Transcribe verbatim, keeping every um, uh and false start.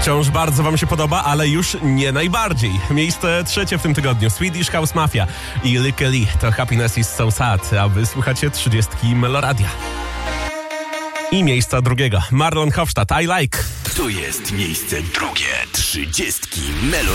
Wciąż bardzo wam się podoba, ale już nie najbardziej. Miejsce trzecie w tym tygodniu. Swedish House Mafia i Lykke Li to Happiness is so sad, a wy słuchacie trzydziestki Meloradia. I miejsca drugiego. Marlon Hofstadt, I Like. To jest miejsce drugie, trzydziestki Meloradia.